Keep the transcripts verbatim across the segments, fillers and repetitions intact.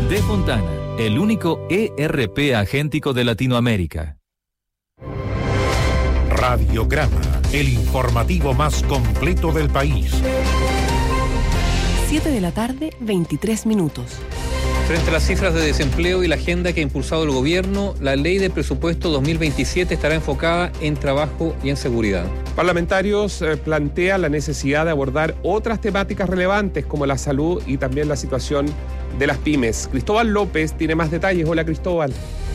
De Fontana, el único E R P agéntico de Latinoamérica. Radiograma, el informativo más completo del país. siete de la tarde, veintitrés minutos. Frente a las cifras de desempleo y la agenda que ha impulsado el gobierno, la ley de presupuesto dos mil veintisiete estará enfocada en trabajo y en seguridad. Parlamentarios eh, plantean la necesidad de abordar otras temáticas relevantes como la salud y también la situación de las pymes. Cristóbal López tiene más detalles. Hola, Cristóbal.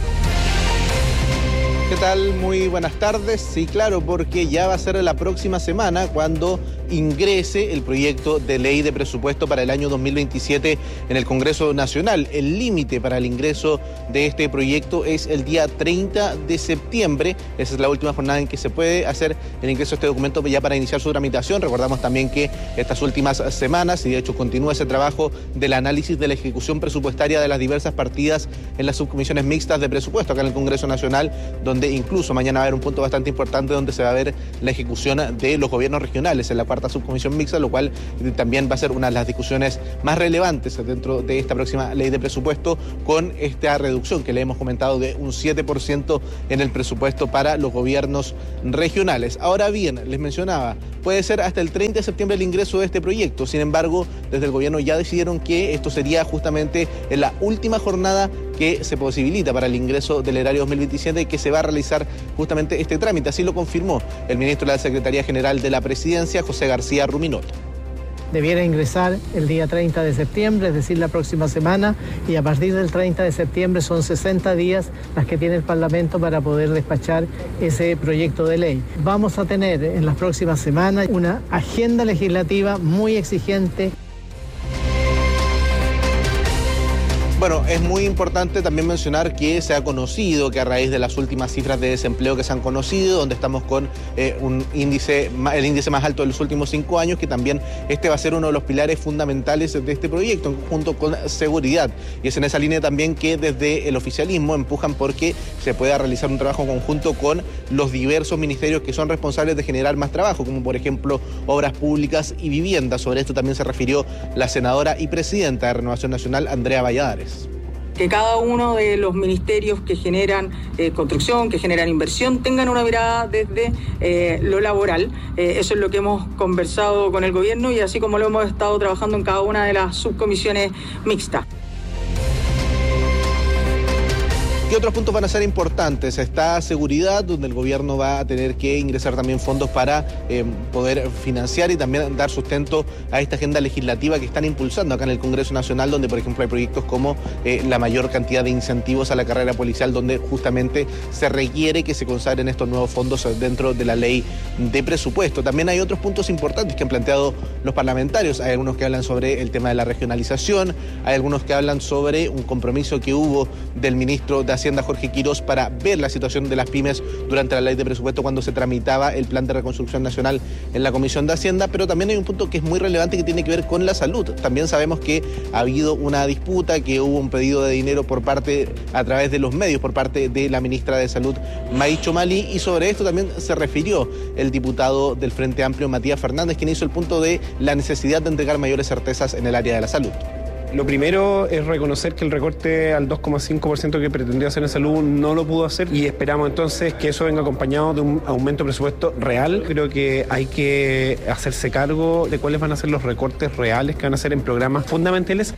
¿Qué tal? Muy buenas tardes. Sí, claro, porque ya va a ser la próxima semana cuando ingrese el proyecto de ley de presupuesto para el año dos mil veintisiete en el Congreso Nacional. El límite para el ingreso de este proyecto es el día treinta de septiembre. Esa es la última jornada en que se puede hacer el ingreso de este documento ya para iniciar su tramitación. Recordamos también que estas últimas semanas, y de hecho continúa ese trabajo del análisis de la ejecución presupuestaria de las diversas partidas en las subcomisiones mixtas de presupuesto acá en el Congreso Nacional, donde incluso mañana va a haber un punto bastante importante donde se va a ver la ejecución de los gobiernos regionales en la cuarta subcomisión mixta, lo cual también va a ser una de las discusiones más relevantes dentro de esta próxima ley de presupuesto, con esta reducción que le hemos comentado de un siete por ciento en el presupuesto para los gobiernos regionales. Ahora bien, les mencionaba, puede ser hasta el treinta de septiembre el ingreso de este proyecto. Sin embargo, desde el gobierno ya decidieron que esto sería justamente en la última jornada que se posibilita para el ingreso del erario dos mil veintisiete, que se va a realizar justamente este trámite. Así lo confirmó el ministro de la Secretaría General de la Presidencia, José García Ruminot. Debiera ingresar el día treinta de septiembre, es decir, la próxima semana, y a partir del treinta de septiembre son sesenta días las que tiene el Parlamento para poder despachar ese proyecto de ley. Vamos a tener en las próximas semanas una agenda legislativa muy exigente. Bueno, es muy importante también mencionar que se ha conocido que a raíz de las últimas cifras de desempleo que se han conocido, donde estamos con eh, un índice, el índice más alto de los últimos cinco años, que también este va a ser uno de los pilares fundamentales de este proyecto, junto con seguridad. Y es en esa línea también que desde el oficialismo empujan porque se pueda realizar un trabajo conjunto con los diversos ministerios que son responsables de generar más trabajo, como por ejemplo Obras Públicas y Vivienda. Sobre esto también se refirió la senadora y presidenta de Renovación Nacional, Andrea Valladares. Que cada uno de los ministerios que generan eh, construcción, que generan inversión, tengan una mirada desde eh, lo laboral. Eh, eso es lo que hemos conversado con el gobierno y así como lo hemos estado trabajando en cada una de las subcomisiones mixtas. ¿Qué otros puntos van a ser importantes? Está seguridad, donde el gobierno va a tener que ingresar también fondos para eh, poder financiar y también dar sustento a esta agenda legislativa que están impulsando acá en el Congreso Nacional, donde por ejemplo hay proyectos como eh, la mayor cantidad de incentivos a la carrera policial, donde justamente se requiere que se consagren estos nuevos fondos dentro de la ley de presupuesto. También hay otros puntos importantes que han planteado los parlamentarios. Hay algunos que hablan sobre el tema de la regionalización, hay algunos que hablan sobre un compromiso que hubo del ministro de Hacienda, Jorge Quirós, para ver la situación de las pymes durante la ley de presupuesto cuando se tramitaba el plan de reconstrucción nacional en la Comisión de Hacienda. Pero también hay un punto que es muy relevante que tiene que ver con la salud. También sabemos que ha habido una disputa, que hubo un pedido de dinero por parte, a través de los medios, por parte de la ministra de Salud, May Chomali, y sobre esto también se refirió el diputado del Frente Amplio, Matías Fernández, quien hizo el punto de la necesidad de entregar mayores certezas en el área de la salud. Lo primero es reconocer que el recorte al dos coma cinco por ciento que pretendía hacer en salud no lo pudo hacer y esperamos entonces que eso venga acompañado de un aumento de presupuesto real. Creo que hay que hacerse cargo de cuáles van a ser los recortes reales que van a hacer en programas fundamentales.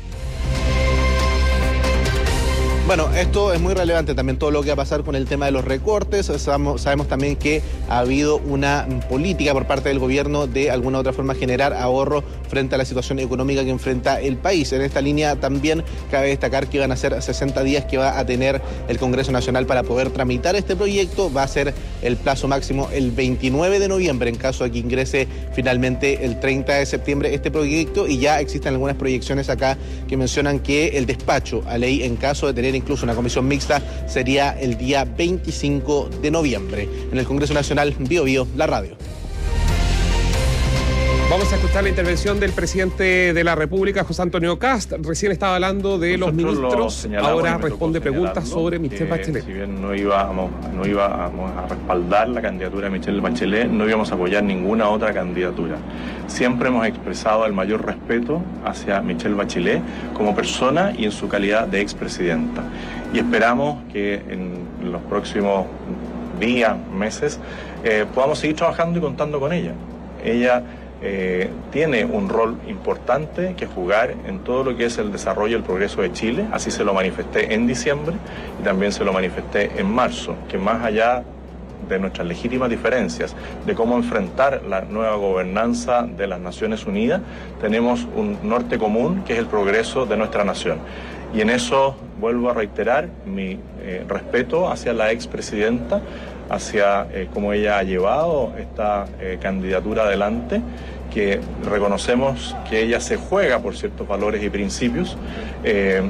Bueno, esto es muy relevante también, todo lo que va a pasar con el tema de los recortes. Sabemos, sabemos también que ha habido una política por parte del gobierno de alguna u otra forma generar ahorro frente a la situación económica que enfrenta el país. En esta línea también cabe destacar que van a ser sesenta días que va a tener el Congreso Nacional para poder tramitar este proyecto. Va a ser el plazo máximo el veintinueve de noviembre en caso de que ingrese finalmente el treinta de septiembre este proyecto, y ya existen algunas proyecciones acá que mencionan que el despacho a ley en caso de tener incluso una comisión mixta sería el día veinticinco de noviembre. En el Congreso Nacional, Bio Bio, la radio. Vamos a escuchar la intervención del presidente de la República, José Antonio Kast. Recién estaba hablando de Nosotros los ministros, ahora responde preguntas sobre Michelle Bachelet. Si bien no íbamos, no íbamos a respaldar la candidatura de Michelle Bachelet, no íbamos a apoyar ninguna otra candidatura. Siempre hemos expresado el mayor respeto hacia Michelle Bachelet como persona y en su calidad de expresidenta. Y esperamos que en los próximos días, meses, eh, podamos seguir trabajando y contando con ella. Ella Eh, tiene un rol importante que jugar en todo lo que es el desarrollo y el progreso de Chile. Así se lo manifesté en diciembre y también se lo manifesté en marzo, que más allá de nuestras legítimas diferencias de cómo enfrentar la nueva gobernanza de las Naciones Unidas, tenemos un norte común que es el progreso de nuestra nación. Y en eso vuelvo a reiterar mi eh, respeto hacia la expresidenta, hacia eh, cómo ella ha llevado esta eh, candidatura adelante, que reconocemos que ella se juega por ciertos valores y principios. Eh,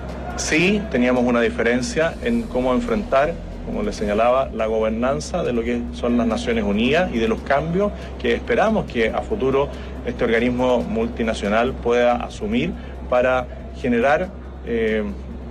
sí teníamos una diferencia en cómo enfrentar, como les señalaba, la gobernanza de lo que son las Naciones Unidas y de los cambios que esperamos que a futuro este organismo multinacional pueda asumir para generar eh,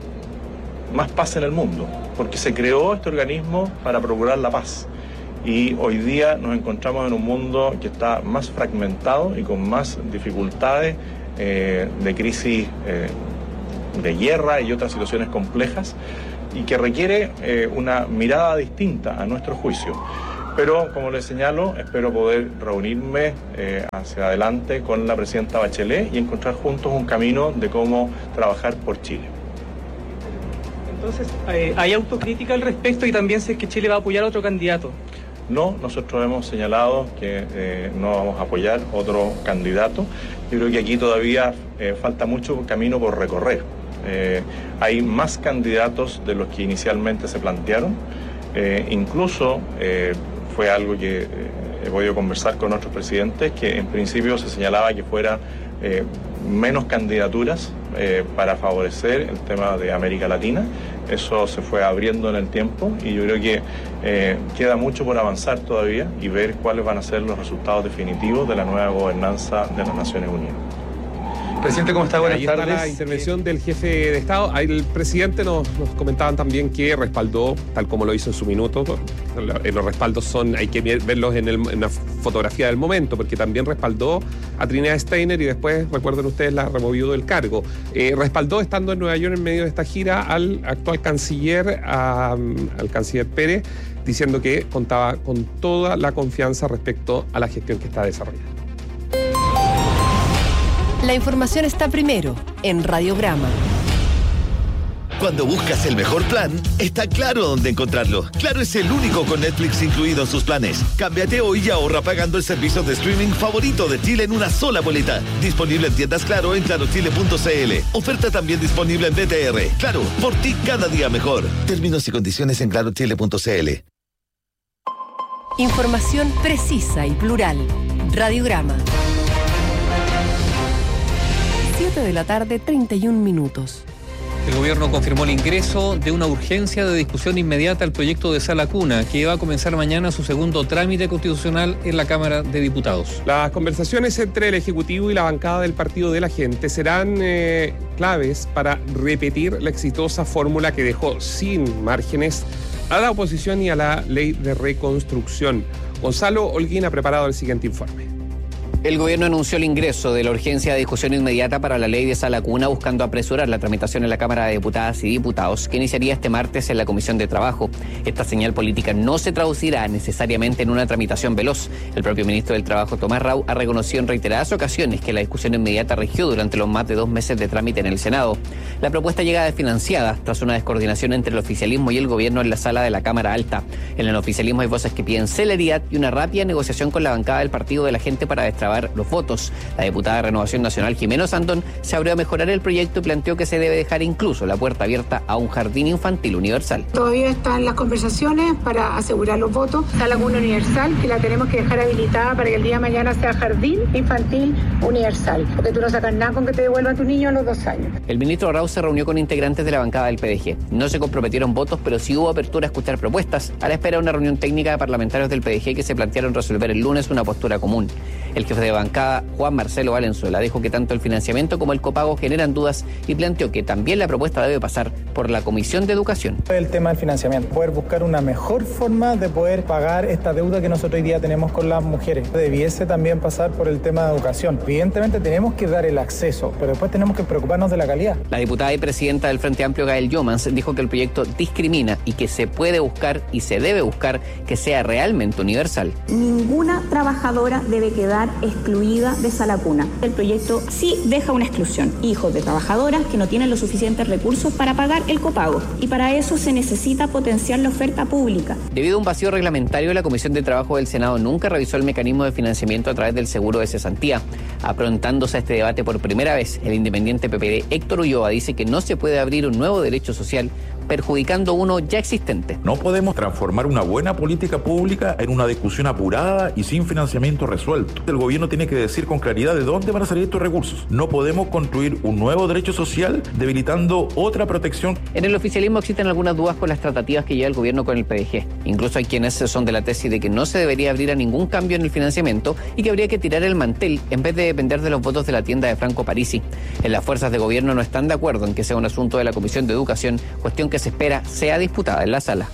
más paz en el mundo, porque se creó este organismo para procurar la paz. Y hoy día nos encontramos en un mundo que está más fragmentado y con más dificultades eh, de crisis, eh, de guerra y otras situaciones complejas, y que requiere eh, una mirada distinta a nuestro juicio. Pero, como les señalo, espero poder reunirme eh, hacia adelante con la presidenta Bachelet y encontrar juntos un camino de cómo trabajar por Chile. Entonces, eh, ¿hay autocrítica al respecto y también sé que Chile va a apoyar a otro candidato? No, nosotros hemos señalado que eh, no vamos a apoyar otro candidato. Yo creo que aquí todavía eh, falta mucho camino por recorrer. Eh, hay más candidatos de los que inicialmente se plantearon. Eh, incluso eh, fue algo que eh, he podido conversar con otros presidentes, que en principio se señalaba que fuera eh, menos candidaturas eh, para favorecer el tema de América Latina. Eso se fue abriendo en el tiempo y yo creo que eh, queda mucho por avanzar todavía y ver cuáles van a ser los resultados definitivos de la nueva gobernanza de las Naciones Unidas. Presidente, ¿cómo está? Buenas Ahí tardes. Está la intervención del jefe de Estado. El presidente nos, nos comentaban también que respaldó, tal como lo hizo en su minuto, los respaldos son, hay que verlos en, el, en la fotografía del momento, porque también respaldó a Trinidad Steiner y después, recuerden ustedes, la removió del cargo. Eh, respaldó, estando en Nueva York en medio de esta gira, al actual canciller, a, al canciller Pérez, diciendo que contaba con toda la confianza respecto a la gestión que está desarrollando. La información está primero en Radiograma. Cuando buscas el mejor plan, está Claro dónde encontrarlo. Claro es el único con Netflix incluido en sus planes. Cámbiate hoy y ahorra pagando el servicio de streaming favorito de Chile en una sola boleta. Disponible en tiendas Claro en claro chile punto c l. Oferta también disponible en D T R. Claro, por ti cada día mejor. Términos y condiciones en claro chile punto c l. Información precisa y plural. Radiograma. siete de la tarde, treinta y un minutos. El gobierno confirmó el ingreso de una urgencia de discusión inmediata al proyecto de Sala Cuna, que va a comenzar mañana su segundo trámite constitucional en la Cámara de Diputados. Las conversaciones entre el Ejecutivo y la bancada del Partido de la Gente serán eh, claves para repetir la exitosa fórmula que dejó sin márgenes a la oposición y a la ley de reconstrucción. Gonzalo Holguín ha preparado el siguiente informe. El gobierno anunció el ingreso de la urgencia de discusión inmediata para la ley de Sala Cuna, buscando apresurar la tramitación en la Cámara de Diputadas y Diputados, que iniciaría este martes en la Comisión de Trabajo. Esta señal política no se traducirá necesariamente en una tramitación veloz. El propio ministro del Trabajo, Tomás Rau, ha reconocido en reiteradas ocasiones que la discusión inmediata regió durante los más de dos meses de trámite en el Senado. La propuesta llega desfinanciada tras una descoordinación entre el oficialismo y el gobierno en la sala de la Cámara Alta. En el oficialismo hay voces que piden celeridad y una rápida negociación con la bancada del Partido de la Gente para destrabar los votos. La diputada de Renovación Nacional, Jimena Sandón, se abrió a mejorar el proyecto y planteó que se debe dejar incluso la puerta abierta a un jardín infantil universal. Todavía están las conversaciones para asegurar los votos. Sala Cuna universal, que la tenemos que dejar habilitada para que el día de mañana sea jardín infantil universal, porque tú no sacas nada con que te devuelvan tu niño a los dos años. El ministro Rau se reunió con integrantes de la bancada del P D G. No se comprometieron votos, pero sí hubo apertura a escuchar propuestas, a la espera de una reunión técnica de parlamentarios del P D G que se plantearon resolver el lunes una postura común. El jefe jefe de bancada, Juan Marcelo Valenzuela, dijo que tanto el financiamiento como el copago generan dudas y planteó que también la propuesta debe pasar por la Comisión de Educación. El tema del financiamiento, poder buscar una mejor forma de poder pagar esta deuda que nosotros hoy día tenemos con las mujeres. Debiese también pasar por el tema de educación. Evidentemente tenemos que dar el acceso, pero después tenemos que preocuparnos de la calidad. La diputada y presidenta del Frente Amplio, Gael Jomans, dijo que el proyecto discrimina y que se puede buscar y se debe buscar que sea realmente universal. Ninguna trabajadora debe quedar excluida de Sala Cuna. El proyecto sí deja una exclusión. Hijos de trabajadoras que no tienen los suficientes recursos para pagar el copago. Y para eso se necesita potenciar la oferta pública. Debido a un vacío reglamentario, la Comisión de Trabajo del Senado nunca revisó el mecanismo de financiamiento a través del seguro de cesantía. Afrontándose a este debate por primera vez, el independiente P P D Héctor Ulloa dice que no se puede abrir un nuevo derecho social perjudicando uno ya existente. No podemos transformar una buena política pública en una discusión apurada y sin financiamiento resuelto. El gobierno tiene que decir con claridad de dónde van a salir estos recursos. No podemos construir un nuevo derecho social debilitando otra protección. En el oficialismo existen algunas dudas por las tratativas que lleva el gobierno con el P D G. Incluso hay quienes son de la tesis de que no se debería abrir a ningún cambio en el financiamiento y que habría que tirar el mantel en vez de depender de los votos de la tienda de Franco Parisi. En las fuerzas de gobierno no están de acuerdo en que sea un asunto de la Comisión de Educación, cuestión que se espera sea disputada en la sala.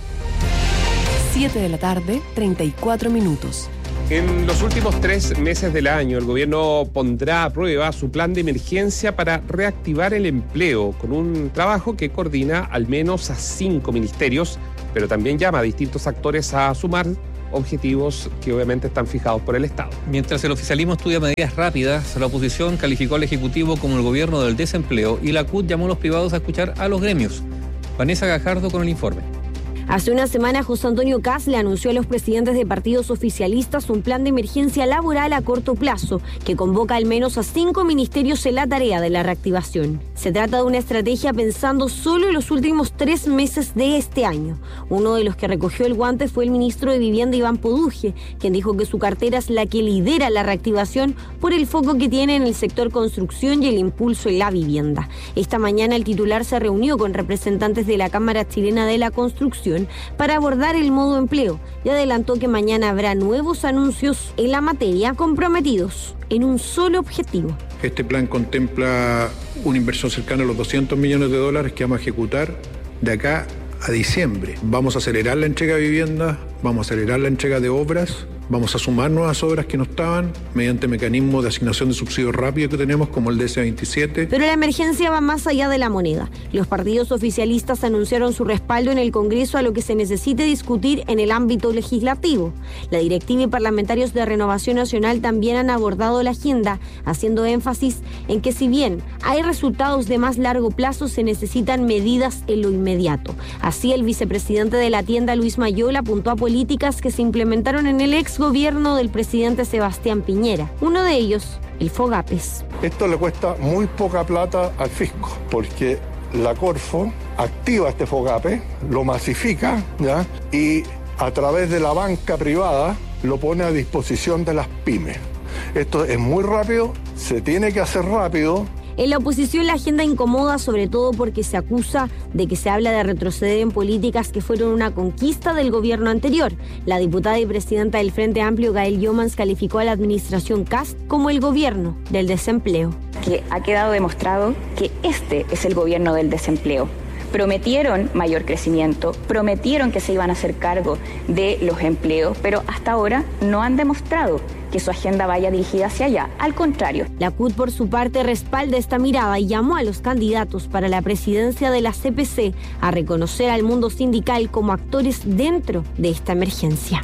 siete de la tarde, treinta y cuatro minutos. En los últimos tres meses del año, el gobierno pondrá a prueba su plan de emergencia para reactivar el empleo, con un trabajo que coordina al menos a cinco ministerios, pero también llama a distintos actores a sumar objetivos que obviamente están fijados por el Estado. Mientras el oficialismo estudia medidas rápidas, la oposición calificó al Ejecutivo como el gobierno del desempleo y la C U T llamó a los privados a escuchar a los gremios. Vanessa Gajardo con el informe. Hace una semana, José Antonio Kast le anunció a los presidentes de partidos oficialistas un plan de emergencia laboral a corto plazo que convoca al menos a cinco ministerios en la tarea de la reactivación. Se trata de una estrategia pensando solo en los últimos tres meses de este año. Uno de los que recogió el guante fue el ministro de Vivienda, Iván Poduje, quien dijo que su cartera es la que lidera la reactivación por el foco que tiene en el sector construcción y el impulso en la vivienda. Esta mañana el titular se reunió con representantes de la Cámara Chilena de la Construcción para abordar el modo empleo y adelantó que mañana habrá nuevos anuncios en la materia comprometidos en un solo objetivo. Este plan contempla una inversión cercana a los doscientos millones de dólares que vamos a ejecutar de acá a diciembre. Vamos a acelerar la entrega de viviendas, vamos a acelerar la entrega de obras, vamos a sumar nuevas obras que no estaban mediante mecanismos de asignación de subsidios rápidos que tenemos como el D S veintisiete. Pero la emergencia va más allá de la moneda. Los partidos oficialistas anunciaron su respaldo en el Congreso a lo que se necesite discutir en el ámbito legislativo. La directiva y parlamentarios de Renovación Nacional también han abordado la agenda, haciendo énfasis en que si bien hay resultados de más largo plazo, se necesitan medidas en lo inmediato. Así, el vicepresidente de la tienda, Luis Mayola, apuntó a políticas que se implementaron en el ex gobierno del presidente Sebastián Piñera. Uno de ellos, el FOGAPES. Esto le cuesta muy poca plata al fisco, porque la Corfo activa este FOGAPE, lo masifica, ¿ya? Y a través de la banca privada lo pone a disposición de las pymes. Esto es muy rápido, se tiene que hacer rápido. En la oposición la agenda incomoda, sobre todo porque se acusa de que se habla de retroceder en políticas que fueron una conquista del gobierno anterior. La diputada y presidenta del Frente Amplio, Gael Jomans, calificó a la administración Kast como el gobierno del desempleo. Que ha quedado demostrado que este es el gobierno del desempleo. Prometieron mayor crecimiento, prometieron que se iban a hacer cargo de los empleos, pero hasta ahora no han demostrado que su agenda vaya dirigida hacia allá. Al contrario. La C U T, por su parte, respalda esta mirada y llamó a los candidatos para la presidencia de la C P C a reconocer al mundo sindical como actores dentro de esta emergencia.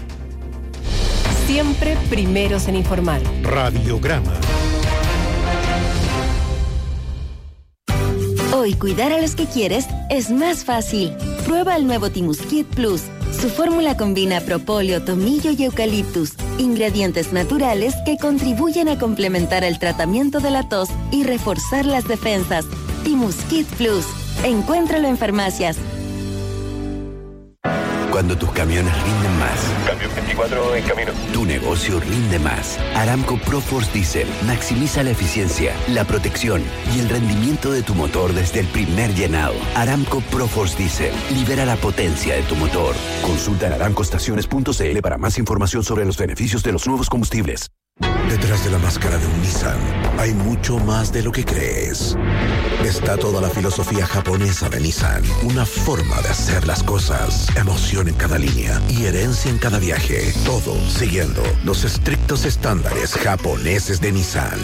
Siempre primeros en informar. Radiograma. Hoy cuidar a los que quieres es más fácil. Prueba el nuevo Timuskit Plus. Su fórmula combina propóleo, tomillo y eucaliptus, ingredientes naturales que contribuyen a complementar el tratamiento de la tos y reforzar las defensas. Timuskit Plus. Encuéntralo en farmacias. Cuando tus camiones rinden más. Camión veinticuatro en camino. Tu negocio rinde más. Aramco ProForce Diesel maximiza la eficiencia, la protección y el rendimiento de tu motor desde el primer llenado. Aramco ProForce Diesel libera la potencia de tu motor. Consulta en aramco estaciones punto c l para más información sobre los beneficios de los nuevos combustibles. Detrás de la máscara de un Nissan hay mucho más de lo que crees. Está toda la filosofía japonesa de Nissan, una forma de hacer las cosas, emoción en cada línea y herencia en cada viaje. Todo siguiendo los estrictos estándares japoneses de Nissan.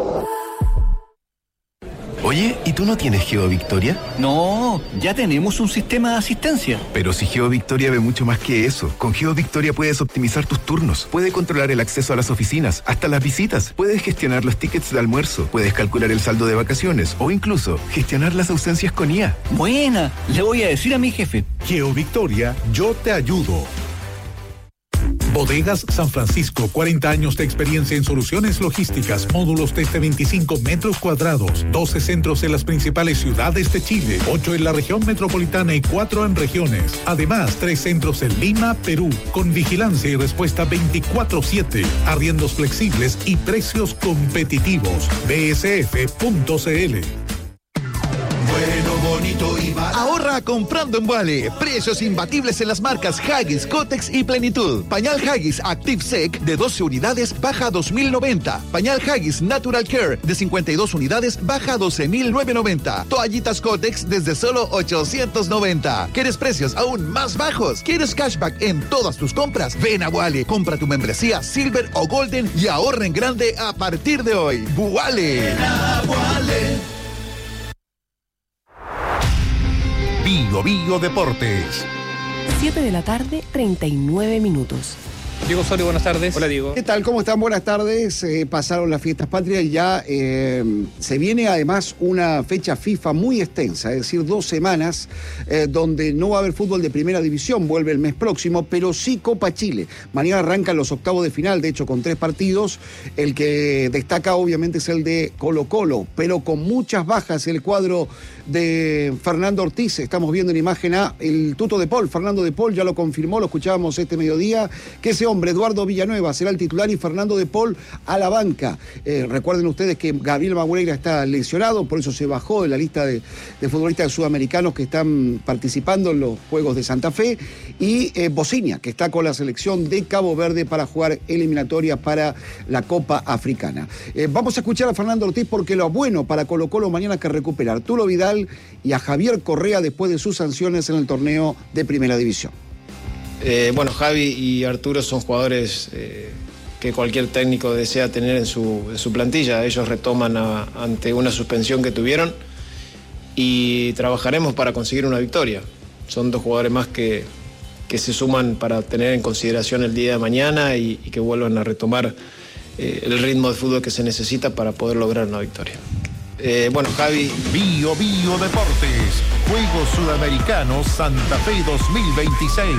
Oye, ¿y tú no tienes GeoVictoria? No, ya tenemos un sistema de asistencia. Pero si GeoVictoria ve mucho más que eso. Con GeoVictoria puedes optimizar tus turnos, puedes controlar el acceso a las oficinas, hasta las visitas, puedes gestionar los tickets de almuerzo, puedes calcular el saldo de vacaciones o incluso gestionar las ausencias con I A. Buena, le voy a decir a mi jefe. GeoVictoria, yo te ayudo. Bodegas San Francisco, cuarenta años de experiencia en soluciones logísticas, módulos desde veinticinco metros cuadrados, doce centros en las principales ciudades de Chile, ocho en la región metropolitana y cuatro en regiones. Además, tres centros en Lima, Perú, con vigilancia y respuesta veinticuatro siete, arriendos flexibles y precios competitivos. B S F punto C L. Bueno, bonito y barato. Ahorra comprando en Vuale. Precios imbatibles en las marcas Huggies, Kotex y Plenitud. Pañal Huggies Active Sec de doce unidades baja a dos mil noventa. Pañal Huggies Natural Care de cincuenta y dos unidades baja a doce mil novecientos noventa. Toallitas Kotex desde solo ochocientos noventa. ¿Quieres precios aún más bajos? ¿Quieres cashback en todas tus compras? Ven a Vuale, compra tu membresía Silver o Golden y ahorra en grande a partir de hoy. Vuale. Bio Bio Deportes. siete de la tarde, treinta y nueve minutos. Diego Osorio, buenas tardes. Hola, Diego. ¿Qué tal? ¿Cómo están? Buenas tardes. Eh, pasaron las fiestas patrias y ya eh, se viene además una fecha FIFA muy extensa, es decir, dos semanas eh, donde no va a haber fútbol de primera división, vuelve el mes próximo, pero sí Copa Chile. Mañana arrancan los octavos de final, de hecho con tres partidos. El que destaca obviamente es el de Colo-Colo, pero con muchas bajas el cuadro de Fernando Ortiz. Estamos viendo en imagen a el tuto de Paul, Fernando de Paul, ya lo confirmó, lo escuchábamos este mediodía, que ese hombre, Eduardo Villanueva, será el titular y Fernando de Paul a la banca. Eh, recuerden ustedes que Gabriel Magureira está lesionado, por eso se bajó de la lista de, de futbolistas sudamericanos que están participando en los Juegos de Santa Fe, y eh, Bocinia, que está con la selección de Cabo Verde para jugar eliminatoria para la Copa Africana. Eh, vamos a escuchar a Fernando Ortiz porque lo bueno para Colo-Colo mañana es que recuperar a Arturo Vidal y a Javier Correa después de sus sanciones en el torneo de Primera División. Eh, bueno, Javi y Arturo son jugadores eh, que cualquier técnico desea tener en su, en su plantilla. Ellos retoman a, ante una suspensión que tuvieron y trabajaremos para conseguir una victoria. Son dos jugadores más que, que se suman para tener en consideración el día de mañana y, y que vuelvan a retomar eh, el ritmo de fútbol que se necesita para poder lograr una victoria. Eh, bueno, Javi. Bio Bio Deportes, Juegos Sudamericanos Santa Fe dos mil veintiséis.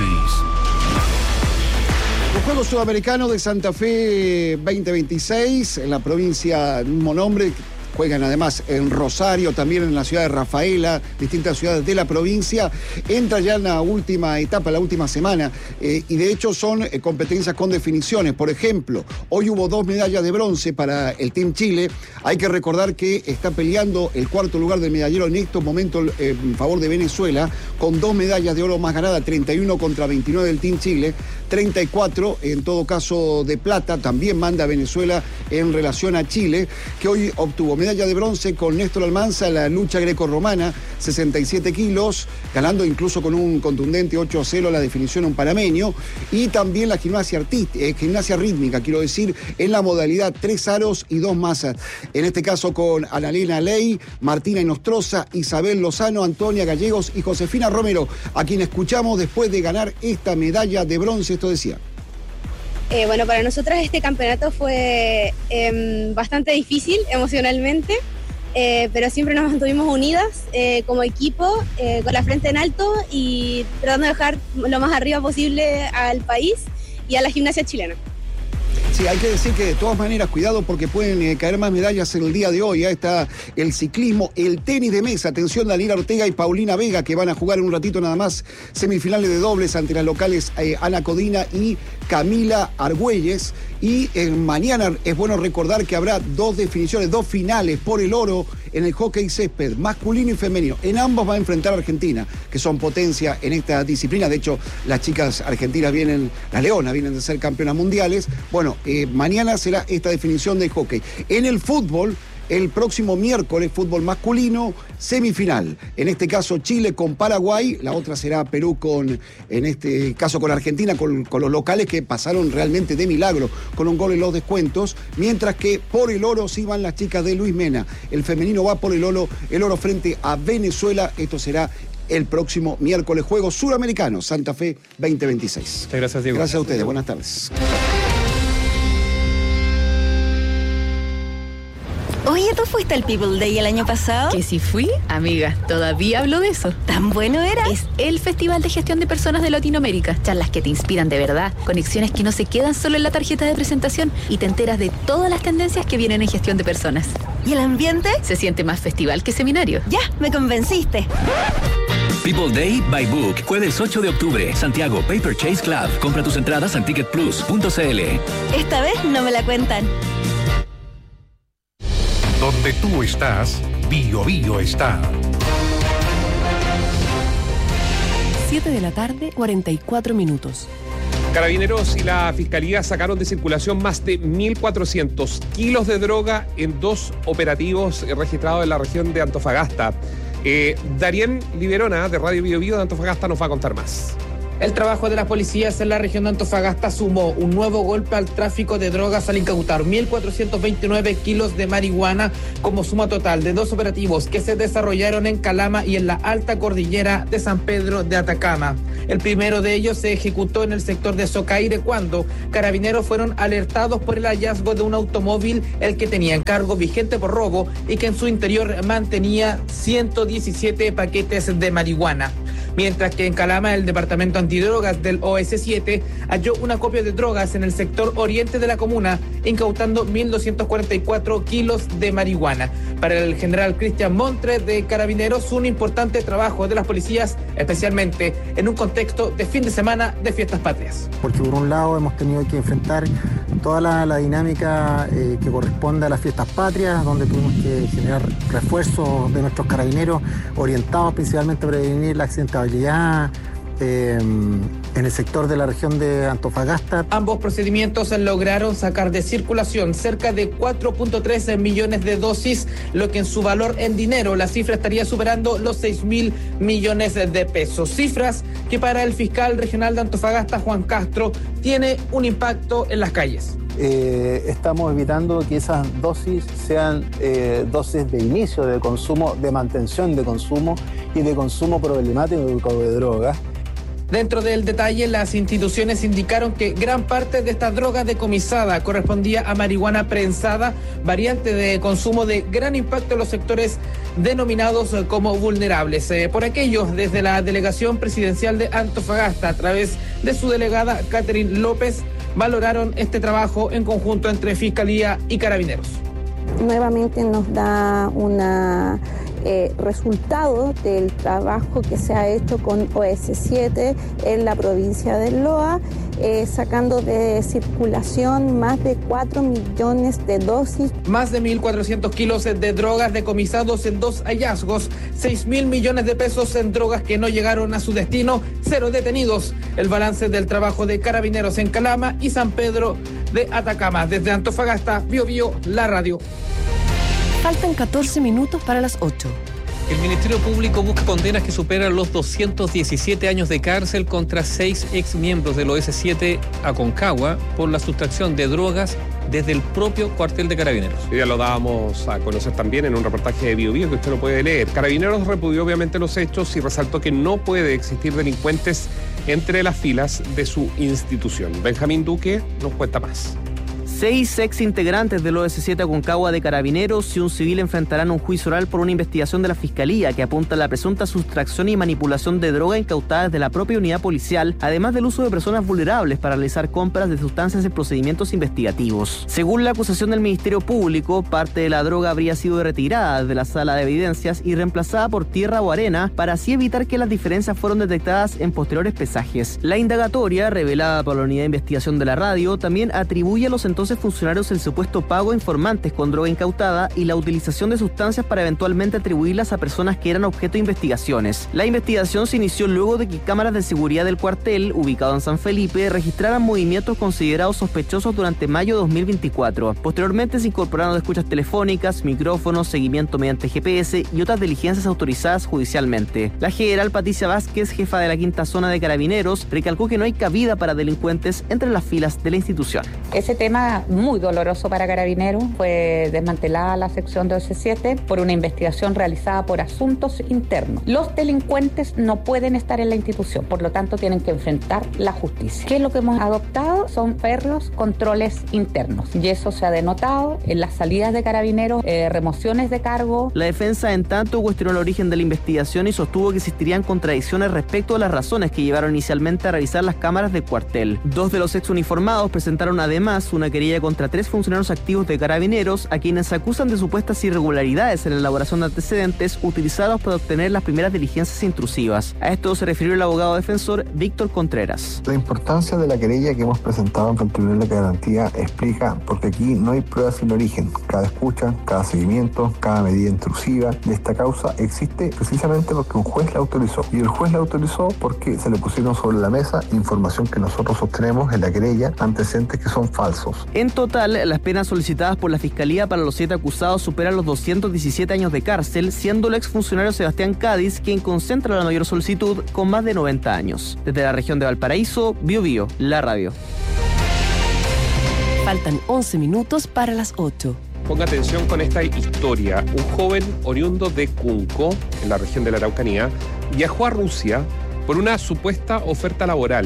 Los Juegos Sudamericanos de Santa Fe veinte veintiséis, en la provincia, mismo nombre. Juegan además en Rosario, también en la ciudad de Rafaela, distintas ciudades de la provincia. Entra ya en la última etapa, la última semana, eh, y de hecho son eh, competencias con definiciones. Por ejemplo, hoy hubo dos medallas de bronce para el Team Chile. Hay que recordar que está peleando el cuarto lugar del medallero en estos momentos eh, en favor de Venezuela, con dos medallas de oro más ganadas, treinta y uno contra veintinueve del Team Chile, treinta y cuatro en todo caso de plata, también manda Venezuela en relación a Chile, que hoy obtuvo medalla de bronce con Néstor Almanza en la lucha grecorromana, sesenta y siete kilos, ganando incluso con un contundente ocho a cero la definición a un panameño, y también la gimnasia, artística, eh, gimnasia rítmica, quiero decir, en la modalidad tres aros y dos masas. En este caso con Analena Ley, Martina Inostroza, Isabel Lozano, Antonia Gallegos y Josefina Romero, a quien escuchamos después de ganar esta medalla de bronce. Esto decía. Eh, bueno, para nosotras este campeonato fue eh, bastante difícil emocionalmente, eh, pero siempre nos mantuvimos unidas eh, como equipo, eh, con la frente en alto y tratando de dejar lo más arriba posible al país y a la gimnasia chilena. Sí, hay que decir que de todas maneras, cuidado porque pueden eh, caer más medallas en el día de hoy. Ya está el ciclismo, el tenis de mesa. Atención, Daniela Ortega y Paulina Vega, que van a jugar en un ratito nada más semifinales de dobles ante las locales eh, Ana Codina y Camila Argüelles. Y eh, mañana es bueno recordar que habrá dos definiciones, dos finales por el oro en el hockey césped masculino y femenino. En ambos va a enfrentar a Argentina, que son potencia en esta disciplina. De hecho, las chicas argentinas vienen, las leonas vienen de ser campeonas mundiales. Bueno, eh, mañana será esta definición del hockey. En el fútbol, el próximo miércoles, fútbol masculino, semifinal. En este caso, Chile con Paraguay. La otra será Perú con, en este caso, con Argentina, con, con los locales que pasaron realmente de milagro, con un gol en los descuentos. Mientras que por el oro sí van las chicas de Luis Mena. El femenino va por el oro, el oro frente a Venezuela. Esto será el próximo miércoles. Juegos Suramericanos, Santa Fe veinte veintiséis. Muchas gracias, Diego. Gracias a ustedes. Buenas tardes. Oye, ¿tú fuiste al People Day el año pasado? Que si fui, amiga, todavía hablo de eso. ¿Tan bueno era? Es el Festival de Gestión de Personas de Latinoamérica. Charlas que te inspiran de verdad, conexiones que no se quedan solo en la tarjeta de presentación y te enteras de todas las tendencias que vienen en gestión de personas. ¿Y el ambiente? Se siente más festival que seminario. Ya, me convenciste. People Day by Book, jueves ocho de octubre, Santiago Paper Chase Club. Compra tus entradas en ticket plus punto c l. Esta vez no me la cuentan. Donde tú estás, Bio Bio está. siete de la tarde, cuarenta y cuatro minutos. Carabineros y la Fiscalía sacaron de circulación más de mil cuatrocientos kilos de droga en dos operativos registrados en la región de Antofagasta. Eh, Darien Liberona, de Radio Bio Bio de Antofagasta, nos va a contar más. El trabajo de las policías en la región de Antofagasta sumó un nuevo golpe al tráfico de drogas al incautar mil cuatrocientos veintinueve kilos de marihuana como suma total de dos operativos que se desarrollaron en Calama y en la alta cordillera de San Pedro de Atacama. El primero de ellos se ejecutó en el sector de Socaire cuando carabineros fueron alertados por el hallazgo de un automóvil el que tenía encargo vigente por robo y que en su interior mantenía ciento diecisiete paquetes de marihuana. Mientras que en Calama el departamento antidrogas del O S siete halló una copia de drogas en el sector oriente de la comuna, incautando mil doscientos cuarenta y cuatro kilos de marihuana. Para el general Cristian Montre de Carabineros, un importante trabajo de las policías, especialmente en un contexto de fin de semana de fiestas patrias. Porque por un lado hemos tenido que enfrentar toda la, la dinámica eh, que corresponde a las fiestas patrias, donde tuvimos que generar refuerzos de nuestros carabineros orientados principalmente a prevenir la accidentabilidad eh, en el sector de la región de Antofagasta. Ambos procedimientos lograron sacar de circulación cerca de cuatro punto tres millones de dosis, lo que en su valor en dinero la cifra estaría superando los seis mil millones de pesos. Cifras que para el fiscal regional de Antofagasta, Juan Castro, tiene un impacto en las calles. Eh, estamos evitando que esas dosis sean eh, dosis de inicio de consumo, de mantención de consumo y de consumo problemático de drogas. Dentro del detalle, las instituciones indicaron que gran parte de esta droga decomisada correspondía a marihuana prensada, variante de consumo de gran impacto en los sectores denominados como vulnerables. Eh, por aquello, desde la Delegación Presidencial de Antofagasta, a través de su delegada Catherine López, valoraron este trabajo en conjunto entre Fiscalía y Carabineros. Nuevamente nos da una eh, resultado del trabajo que se ha hecho con O S siete en la provincia del Loa, eh, sacando de circulación más de cuatro millones de dosis. Más de mil cuatrocientos kilos de drogas decomisados en dos hallazgos, seis mil millones de pesos en drogas que no llegaron a su destino, cero detenidos. El balance del trabajo de Carabineros en Calama y San Pedro de Atacama. Desde Antofagasta, Bio Bio, la radio. Faltan catorce minutos para las ocho. El Ministerio Público busca condenas que superan los doscientos diecisiete años de cárcel contra seis exmiembros del O S siete Aconcagua por la sustracción de drogas desde el propio cuartel de Carabineros. Ya lo dábamos a conocer también en un reportaje de Bio Bio que usted lo puede leer. Carabineros repudió obviamente los hechos y resaltó que no puede existir delincuentes entre las filas de su institución. Benjamín Duque nos cuenta más. Seis ex integrantes del O S siete Aconcagua de Carabineros y un civil enfrentarán un juicio oral por una investigación de la Fiscalía que apunta a la presunta sustracción y manipulación de droga incautada desde la propia unidad policial, además del uso de personas vulnerables para realizar compras de sustancias en procedimientos investigativos. Según la acusación del Ministerio Público, parte de la droga habría sido retirada de la sala de evidencias y reemplazada por tierra o arena para así evitar que las diferencias fueron detectadas en posteriores pesajes. La indagatoria, revelada por la Unidad de Investigación de la Radio, también atribuye a los entonces once funcionarios el supuesto pago a informantes con droga incautada y la utilización de sustancias para eventualmente atribuirlas a personas que eran objeto de investigaciones. La investigación se inició luego de que cámaras de seguridad del cuartel, ubicado en San Felipe, registraran movimientos considerados sospechosos durante mayo de dos mil veinticuatro. Posteriormente se incorporaron escuchas telefónicas, micrófonos, seguimiento mediante G P S y otras diligencias autorizadas judicialmente. La general Patricia Vázquez, jefa de la quinta zona de Carabineros, recalcó que no hay cabida para delincuentes entre las filas de la institución. Ese tema muy doloroso para Carabineros, fue desmantelada la sección de O S siete por una investigación realizada por asuntos internos. Los delincuentes no pueden estar en la institución, por lo tanto tienen que enfrentar la justicia. ¿Qué es lo que hemos adoptado? Son férreos controles internos y eso se ha denotado en las salidas de Carabineros, eh, remociones de cargo. La defensa, en tanto, cuestionó el origen de la investigación y sostuvo que existirían contradicciones respecto a las razones que llevaron inicialmente a revisar las cámaras del cuartel. Dos de los exuniformados presentaron además una querella contra tres funcionarios activos de Carabineros, a quienes acusan de supuestas irregularidades en la elaboración de antecedentes utilizados para obtener las primeras diligencias intrusivas. A esto se refirió el abogado defensor Víctor Contreras. La importancia de la querella que hemos presentado ante el Tribunal de Garantía explica porque aquí no hay pruebas sin origen. Cada escucha, cada seguimiento, cada medida intrusiva de esta causa existe precisamente porque un juez la autorizó. Y el juez la autorizó porque se le pusieron sobre la mesa información que nosotros sostenemos en la querella, antecedentes que son falsos. En total, las penas solicitadas por la Fiscalía para los siete acusados superan los doscientos diecisiete años de cárcel, siendo el exfuncionario Sebastián Cádiz quien concentra la mayor solicitud con más de noventa años. Desde la región de Valparaíso, Bio Bio, la radio. Faltan once minutos para las ocho. Ponga atención con esta historia. Un joven oriundo de Cunco, en la región de la Araucanía, viajó a Rusia por una supuesta oferta laboral.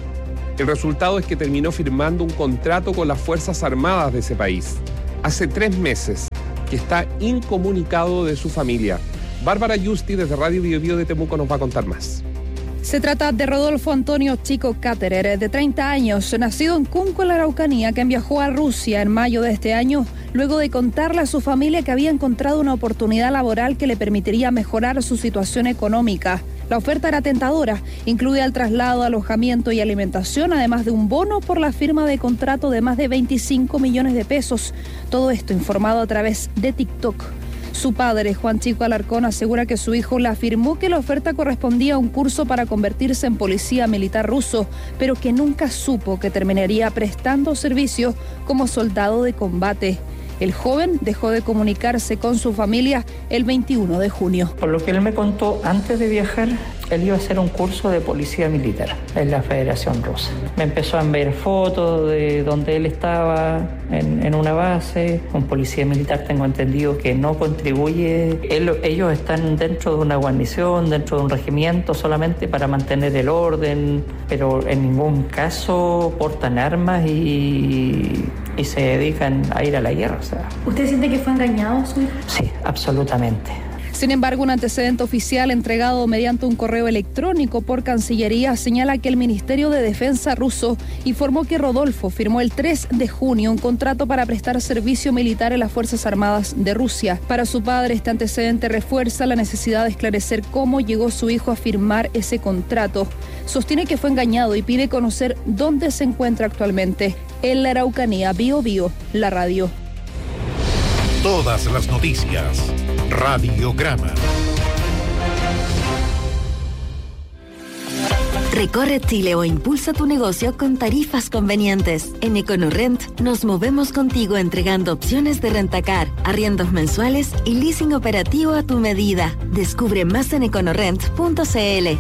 El resultado es que terminó firmando un contrato con las Fuerzas Armadas de ese país. Hace tres meses que está incomunicado de su familia. Bárbara Yusti, desde Radio Bio Bio de Temuco, nos va a contar más. Se trata de Rodolfo Antonio Chico Cáterer, de treinta años, nacido en Cunco, en la Araucanía, quien viajó a Rusia en mayo de este año, luego de contarle a su familia que había encontrado una oportunidad laboral que le permitiría mejorar su situación económica. La oferta era tentadora, incluía el traslado, alojamiento y alimentación, además de un bono por la firma de contrato de más de veinticinco millones de pesos. Todo esto informado a través de TikTok. Su padre, Juan Chico Alarcón, asegura que su hijo le afirmó que la oferta correspondía a un curso para convertirse en policía militar ruso, pero que nunca supo que terminaría prestando servicio como soldado de combate. El joven dejó de comunicarse con su familia el veintiuno de junio. Por lo que él me contó, antes de viajar, él iba a hacer un curso de policía militar en la Federación Rusa. Me empezó a enviar fotos de donde él estaba en, en una base. Un policía militar, tengo entendido que no contribuye. Él, ellos están dentro de una guarnición, dentro de un regimiento, solamente para mantener el orden, pero en ningún caso portan armas y, y se dedican a ir a la guerra. O sea. ¿Usted siente que fue engañado, su hijo? Sí, absolutamente. Sin embargo, un antecedente oficial entregado mediante un correo electrónico por Cancillería señala que el Ministerio de Defensa ruso informó que Rodolfo firmó el tres de junio un contrato para prestar servicio militar en las Fuerzas Armadas de Rusia. Para su padre, este antecedente refuerza la necesidad de esclarecer cómo llegó su hijo a firmar ese contrato. Sostiene que fue engañado y pide conocer dónde se encuentra actualmente. En la Araucanía, Bio Bio, la radio. Todas las noticias. Radiograma. Recorre Chile o impulsa tu negocio con tarifas convenientes. En EconoRent nos movemos contigo entregando opciones de rentacar, arriendos mensuales y leasing operativo a tu medida. Descubre más en econorent punto c l.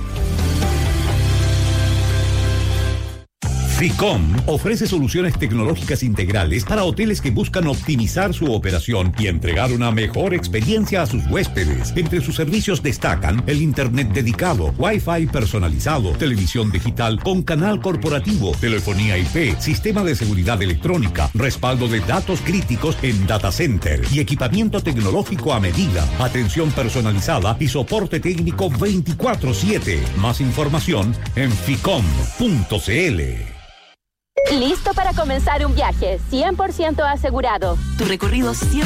Ficom ofrece soluciones tecnológicas integrales para hoteles que buscan optimizar su operación y entregar una mejor experiencia a sus huéspedes. Entre sus servicios destacan el internet dedicado, Wi-Fi personalizado, televisión digital con canal corporativo, telefonía I P, sistema de seguridad electrónica, respaldo de datos críticos en data center y equipamiento tecnológico a medida, atención personalizada y soporte técnico veinticuatro siete. Más información en ficom punto c l. Listo para comenzar un viaje cien por ciento asegurado. Tu recorrido cien